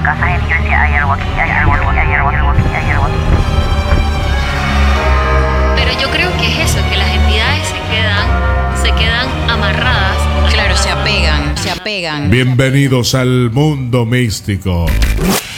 casa y yo decía, hay algo aquí, hay algo aquí, hay algo aquí, hay algo aquí. Pero yo creo que es eso, que las entidades se quedan amarradas. Claro, se apegan. Bienvenidos al mundo místico.